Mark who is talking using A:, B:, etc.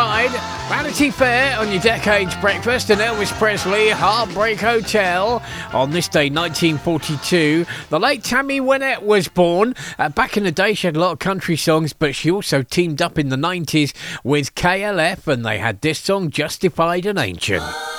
A: Ride, Vanity Fair on your Decades Breakfast, and Elvis Presley, Heartbreak Hotel. On this day, 1942, the late Tammy Wynette was born. Back in the day, she had a lot of country songs, but she also teamed up in the 90s with KLF, and they had this song, Justified and Ancient.